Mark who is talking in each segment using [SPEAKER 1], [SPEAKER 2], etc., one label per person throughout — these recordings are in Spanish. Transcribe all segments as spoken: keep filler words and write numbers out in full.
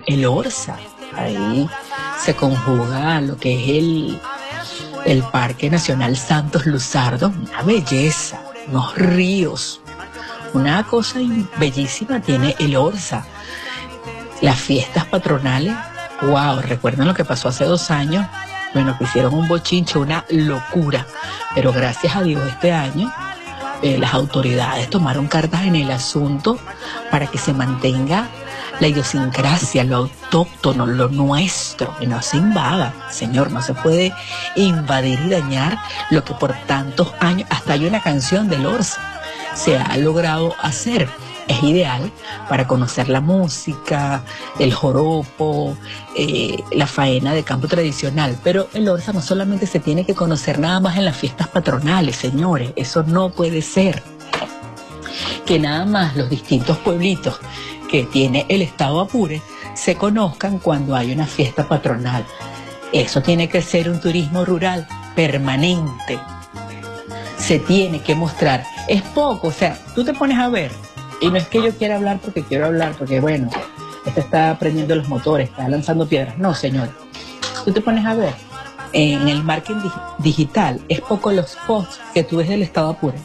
[SPEAKER 1] el Orsa. Ahí se conjuga lo que es el, el Parque Nacional Santos Luzardos, una belleza, unos ríos, una cosa bellísima tiene el Orsa. Las fiestas patronales, wow, recuerden lo que pasó hace dos años, bueno, que hicieron un bochinche, una locura, pero gracias a Dios este año eh, las autoridades tomaron cartas en el asunto para que se mantenga la idiosincrasia, lo autóctono, lo nuestro, que no se invada, señor, no se puede invadir y dañar lo que por tantos años, hasta hay una canción del Orsa, se ha logrado hacer. Es ideal para conocer la música, el joropo, eh, la faena de campo tradicional, pero el Orsa no solamente se tiene que conocer nada más en las fiestas patronales, señores, eso no puede ser. Que nada más los distintos pueblitos que tiene el estado Apure se conozcan cuando hay una fiesta patronal. Eso tiene que ser un turismo rural permanente. Se tiene que mostrar. Es poco, o sea, tú te pones a ver, y no es que yo quiera hablar porque quiero hablar, porque bueno, este está prendiendo los motores, está lanzando piedras. No, señor. Tú te pones a ver, en el marketing dig digital, es poco los posts que tú ves del estado Apure.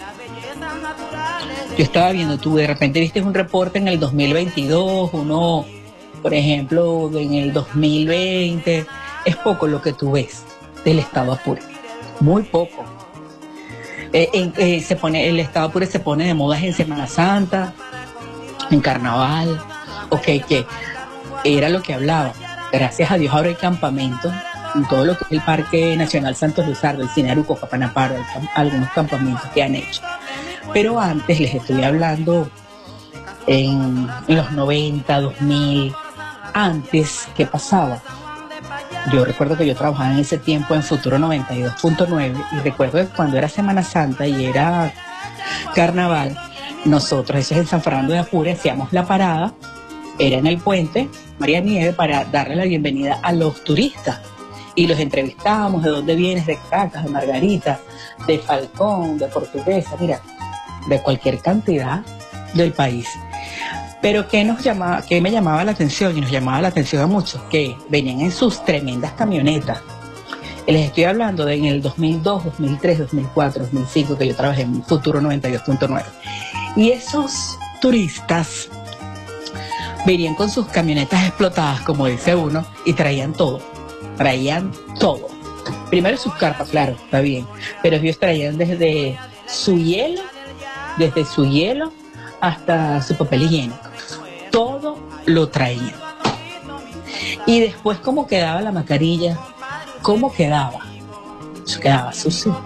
[SPEAKER 1] Yo estaba viendo, tú de repente viste un reporte en el dos mil veintidós, uno, por ejemplo, en el dos mil veinte. Es poco lo que tú ves del estado Apure. Muy poco. Eh, en, eh, se pone, el estado Apure se pone de moda en Semana Santa, en Carnaval, ok, que era lo que hablaba. Gracias a Dios ahora hay campamentos en todo lo que es el Parque Nacional Santos Luzardos, el Sinaruco, Capanaparo, algunos campamentos que han hecho. Pero antes les estoy hablando en, en los noventa, dos mil, antes, ¿qué pasaba? Yo recuerdo que yo trabajaba en ese tiempo en Futuro noventa y dos punto nueve y recuerdo que cuando era Semana Santa y era Carnaval, nosotros, eso es en San Fernando de Apure, hacíamos la parada, era en el puente María Nieve para darle la bienvenida a los turistas y los entrevistábamos, de dónde vienes, de Caracas, de Margarita, de Falcón, de Portuguesa, mira, de cualquier cantidad del país. Pero ¿qué nos llamaba, qué me llamaba la atención y nos llamaba la atención a muchos? Que venían en sus tremendas camionetas. Les estoy hablando de en el dos mil dos, dos mil tres, dos mil cuatro, dos mil cinco, que yo trabajé en Futuro noventa y dos punto nueve. Y esos turistas venían con sus camionetas explotadas, como dice uno, y traían todo. Traían todo. Primero sus carpas, claro, está bien. Pero ellos traían desde su hielo, desde su hielo hasta su papel higiénico. Todo lo traían. Y después, ¿cómo quedaba la mascarilla? ¿Cómo quedaba? Eso quedaba sucio.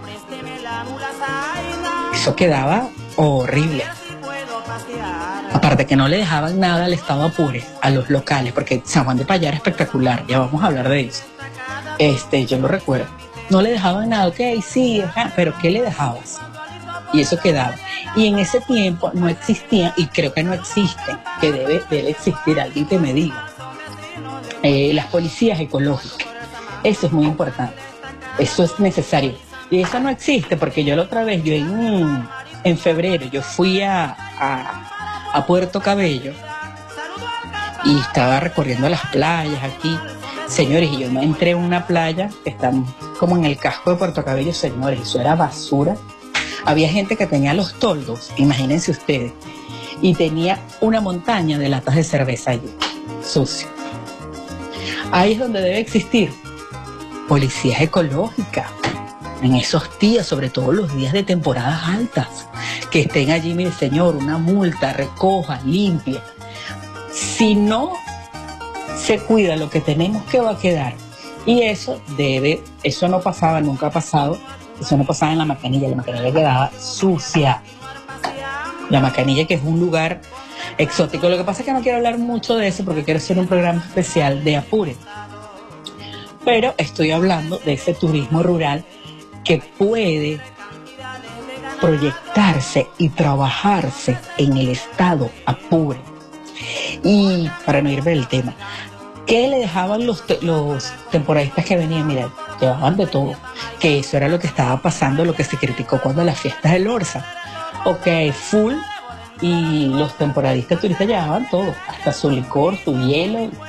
[SPEAKER 1] Eso quedaba horrible. Aparte que no le dejaban nada al estado Apure, a los locales, porque San Juan de Payá era espectacular, ya vamos a hablar de eso. Este, yo lo recuerdo. No le dejaban nada, ok, sí, ajá, pero ¿qué le dejabas? Y eso quedaba. Y en ese tiempo no existían, y creo que no existen, que debe, debe existir alguien que me diga, eh, las policías ecológicas. Eso es muy importante, eso es necesario. Y eso no existe, porque yo la otra vez, yo en, en febrero, yo fui a, a, a Puerto Cabello y estaba recorriendo las playas aquí, señores, y yo me entré en una playa que está como en el casco de Puerto Cabello, señores, eso era basura. Había gente que tenía los toldos, imagínense ustedes, y tenía una montaña de latas de cerveza allí, sucio. Ahí es donde debe existir policías ecológicas, en esos días, sobre todo los días de temporadas altas, que estén allí, mire señor, una multa, recoja, limpie. Si no se cuida lo que tenemos, ¿qué va a quedar? Y eso debe, eso no pasaba, nunca ha pasado. Eso no pasaba en la Macanilla, la Macanilla quedaba sucia. La Macanilla, que es un lugar exótico. Lo que pasa es que no quiero hablar mucho de eso porque quiero hacer un programa especial de Apure. Pero estoy hablando de ese turismo rural que puede proyectarse y trabajarse en el estado Apure. Y para no irme del tema, ¿qué le dejaban los, te los temporadistas que venían? Mira, llevaban de todo. Que eso era lo que estaba pasando, lo que se criticó cuando las fiestas del Orsa. Ok, full, y los temporadistas turistas llevaban todo, hasta su licor, su hielo,